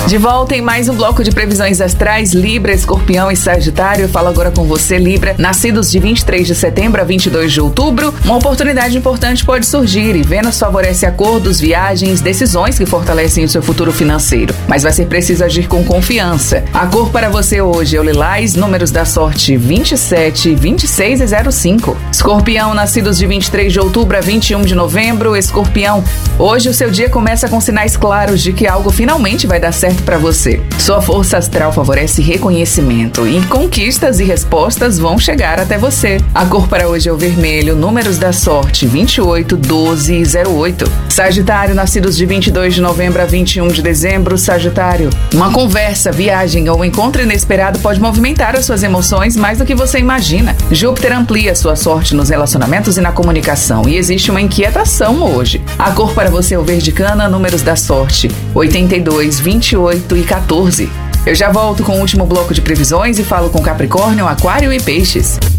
De volta em mais um bloco de previsões astrais. Libra, Escorpião e Sagitário. Eu falo agora com você, Libra, nascidos de 23 de setembro a 22 de outubro. Uma oportunidade importante pode surgir e Vênus favorece acordos, viagens, decisões que fortalecem o seu futuro financeiro. Mas vai ser preciso agir com confiança. A cor para você hoje é o lilás, números da sorte 27, 26 e 05. Escorpião, nascidos de 23 de outubro a 21 de novembro. Escorpião, hoje o seu dia começa com sinais claros de que algo finalmente vai dar certo para você. Sua força astral favorece reconhecimento e conquistas e respostas vão chegar até você. A cor para hoje é o vermelho, números da sorte 28, 12 e 08. Sagitário, nascidos de 22 de novembro a 21 de dezembro. Sagitário, uma conversa, viagem ou encontro inesperado pode movimentar as suas emoções mais do que você imagina. Júpiter amplia sua sorte nos relacionamentos e na comunicação e existe uma inquietação hoje. A cor para você é o verde cana, números da sorte 82, 28 e 14. Eu já volto com o último bloco de previsões e falo com Capricórnio, Aquário e Peixes.